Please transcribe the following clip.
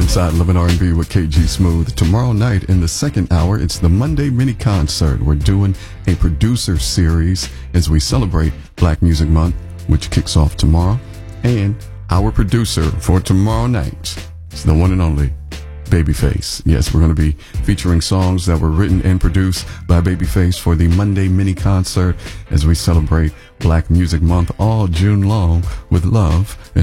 inside Love and R&B with KG Smooth. Tomorrow night in the second hour, it's the Monday mini concert. We're doing a producer series as we celebrate Black Music Month, which kicks off tomorrow. And our producer for tomorrow night is the one and only Babyface. Yes, we're going to be featuring songs that were written and produced by Babyface for the Monday mini concert as we celebrate Black Music Month all June long with love and